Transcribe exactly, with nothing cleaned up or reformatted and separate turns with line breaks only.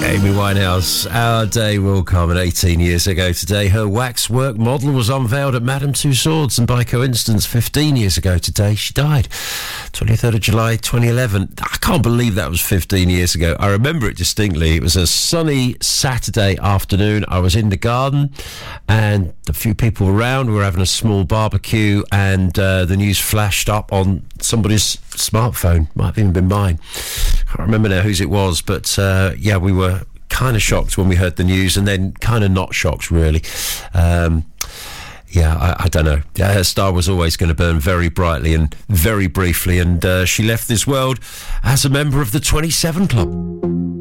Amy Winehouse, Our Day Will Come, and eighteen years ago today, her waxwork model was unveiled at Madame Tussauds, and by coincidence, fifteen years ago today, she died. twenty-third of July, twenty eleven. I can't believe that was fifteen years ago. I remember it distinctly. It was a sunny Saturday afternoon. I was in the garden, and a few people around. We were having a small barbecue, and uh, the news flashed up on somebody's smartphone. Might have even been mine. I can't remember now whose it was, but uh, yeah, we were kind of shocked when we heard the news, and then kind of not shocked, really. Um, yeah, I, I don't know. Yeah, her star was always going to burn very brightly and very briefly, and uh, she left this world as a member of the twenty-seven Club.